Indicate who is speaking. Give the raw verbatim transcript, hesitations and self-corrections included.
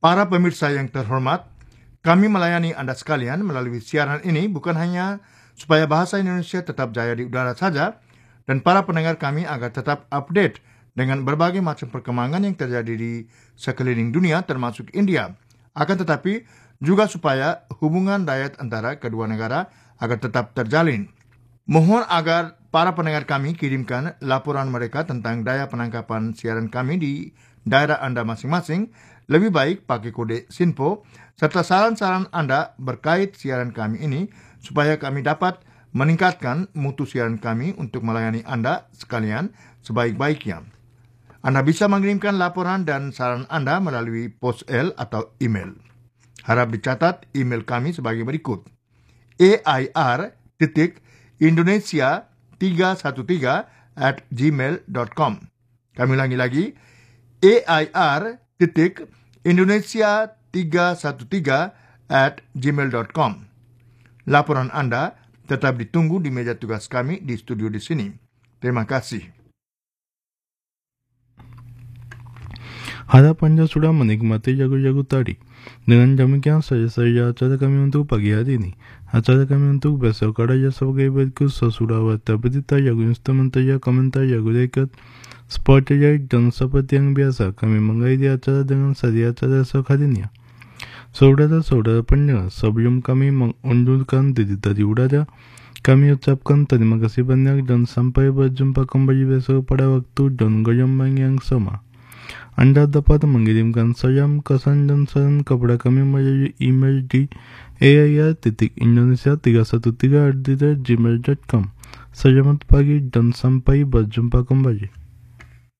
Speaker 1: Para pemirsa yang terhormat, kami melayani Anda sekalian melalui siaran ini bukan hanya supaya bahasa Indonesia tetap jaya di udara saja, dan para pendengar kami agar tetap update dengan berbagai macam perkembangan yang terjadi di sekeliling dunia termasuk India. Akan tetapi juga supaya hubungan rakyat antara kedua negara agar tetap terjalin. Mohon agar para pendengar kami kirimkan laporan mereka tentang daya penangkapan siaran kami di daerah Anda masing-masing. Lebih baik pakai kode SINPO serta saran-saran Anda berkait siaran kami ini supaya kami dapat meningkatkan mutu siaran kami untuk melayani Anda sekalian sebaik-baiknya. Anda bisa mengirimkan laporan dan saran Anda melalui pos L atau email. Harap dicatat email kami sebagai berikut: a i r titik indonesia tiga satu tiga at gmail dot com. Kami ulangi lagi, a i r titik indonesia tiga satu tiga at gmail dot com. Laporan Anda tetap ditunggu di meja tugas kami di studio di sini. Terima kasih.
Speaker 2: Harap Anda sudah menikmati lagu-lagu tadi. Dengan demikian saja saya acara kami untuk pagi hari ini. Acara kami untuk besok karya sebagai berikut: sesudah warta berita, lagu instrumental, komentar, lagu record, spotlight, dan seperti yang biasa kami mengakhiri acara dengan seri acara esok harinya. Saudara-saudara pendengar, sebelum kami mengundurkan diri dari udara, kami ucapkan terima kasih banyak dan sampai berjumpa kembali besok pada waktu dan gelombang yang sama. Anda dapat mengirimkan salam, kesan, dan saran kepada kami melalui email di a i r titik indonesia tiga satu tiga at gmail dot com. Selamat pagi dan sampai berjumpa kembali.